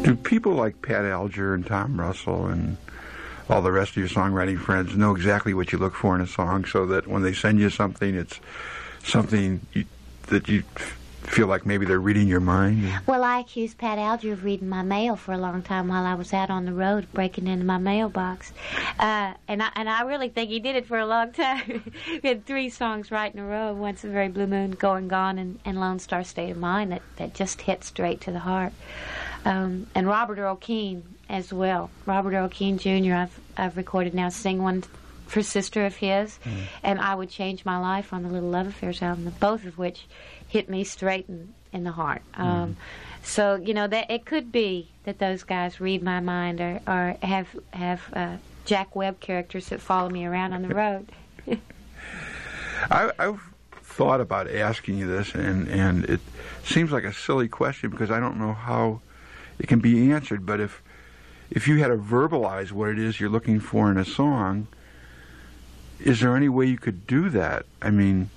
Do people like Pat Alger and Tom Russell and all the rest of your songwriting friends know exactly what you look for in a song, so that when they send you something, it's something that you feel like maybe they're reading your mind? Well, I accused Pat Alger of reading my mail for a long time while I was out on the road breaking into my mailbox. And I really think he did it for a long time. We had 3 songs right in a row, Once a Very Blue Moon, Going Gone, and Lone Star State of Mind that just hit straight to the heart. And Robert Earl Keen as well. Robert Earl Keen Jr., I've recorded now, Sing One for Sister of his, and I Would Change My Life on the Little Love Affairs album, both of which hit me straight in the heart. So, you know, that it could be that those guys read my mind or have Jack Webb characters that follow me around on the road. I've thought about asking you this, and it seems like a silly question because I don't know how it can be answered, but if you had to verbalize what it is you're looking for in a song, is there any way you could do that? I mean,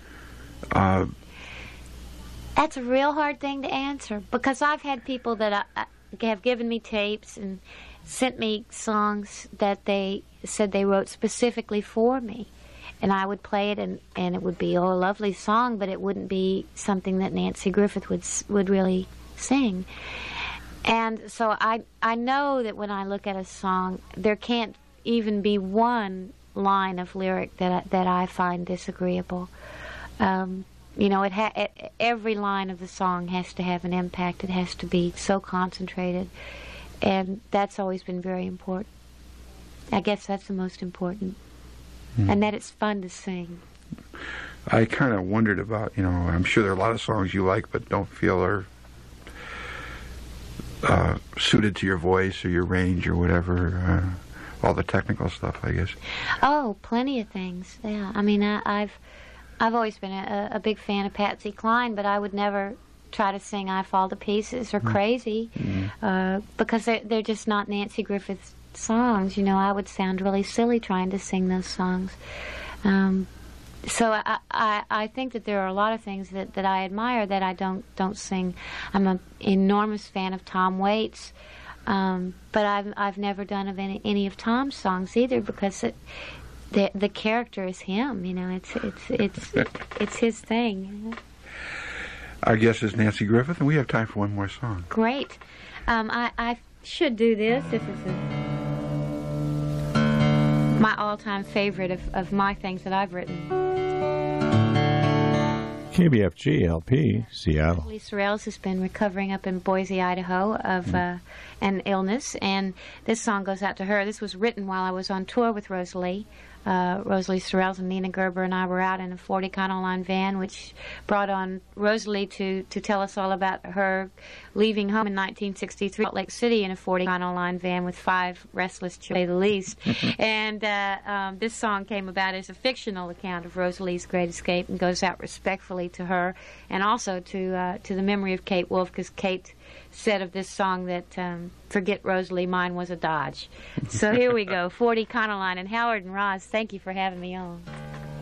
that's a real hard thing to answer, because I've had people that have given me tapes and sent me songs that they said they wrote specifically for me, and I would play it, and it would be a lovely song, but it wouldn't be something that Nanci Griffith would really sing. And so I know that when I look at a song, there can't even be one line of lyric that I find disagreeable. You know, every line of the song has to have an impact. It has to be so concentrated, and that's always been very important. I guess that's the most important, and that it's fun to sing. I kind of wondered about, you know, I'm sure there are a lot of songs you like but don't feel are suited to your voice or your range or whatever, all the technical stuff, I guess. Oh, plenty of things, yeah. I mean, I've always been a big fan of Patsy Cline, but I would never try to sing I Fall to Pieces or Crazy, because they're just not Nanci Griffith songs. You know, I would sound really silly trying to sing those songs. So I think that there are a lot of things that I admire that I don't sing. I'm an enormous fan of Tom Waits, but I've never done of any of Tom's songs either, because the character is him. You know, it's his thing. You know? Our guest is Nanci Griffith, and we have time for one more song. Great. I should do this. This is my all-time favorite of my things that I've written. KBFG LP, Seattle. Rosalie Sorrells has been recovering up in Boise, Idaho of an illness, and this song goes out to her. This was written while I was on tour with Rosalie. Rosalie Sorrells and Nina Gerber and I were out in a 40 Econoline van, which brought on Rosalie to tell us all about her leaving home in 1963 Salt Lake City in a 40 Econoline van with 5 restless children, to say the least. And this song came about as a fictional account of Rosalie's great escape, and goes out respectfully to her, and also to the memory of Kate Wolf, because Kate said of this song that forget Rosalie, mine was a Dodge. So here we go, 40 Econoline. And Howard and Roz, thank you for having me on.